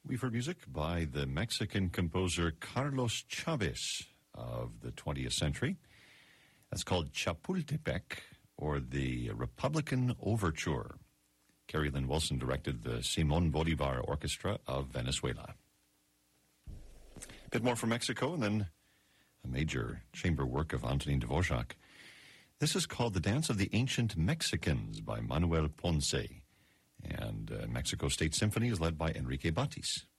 We've heard music by the Mexican composer Carlos Chavez of the 20th century. That's called Chapultepec, or the Republican Overture. Carrie Lynn Wilson directed the Simón Bolívar Orchestra of Venezuela. A bit more from Mexico, and then a major chamber work of Antonin Dvorak. This is called The Dance of the Ancient Mexicans by Manuel Ponce. And Mexico State Symphony is led by Enrique Batis.